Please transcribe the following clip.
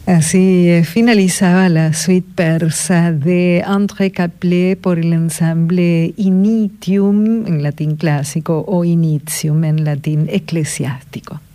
Así finalizaba la suite persa de André Caplet por el ensamble Initium en latín clásico o Initium en latín eclesiástico.